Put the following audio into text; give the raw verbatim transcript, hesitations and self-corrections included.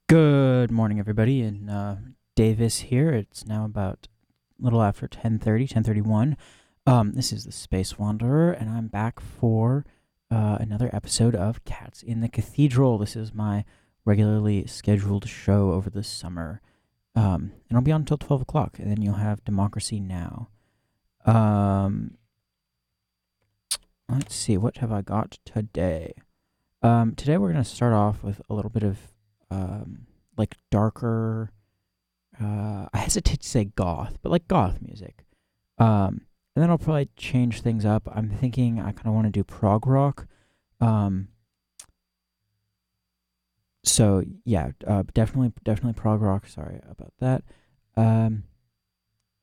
Good morning, everybody, and uh, Davis here. It's now about a little after ten thirty, ten thirty-one. Um, this is the Space Wanderer, and I'm back for uh, another episode of Cats in the Cathedral. This is my regularly scheduled show over the summer, um, and I'll be on until twelve o'clock, and then you'll have Democracy Now! Um, let's see, what have I got today? Um, today we're going to start off with a little bit of um, like darker. Uh, I hesitate to say goth, but like goth music. Um, and then I'll probably change things up. I'm thinking I kind of want to do prog rock. Um, so yeah, uh, definitely, definitely prog rock. Sorry about that. Um,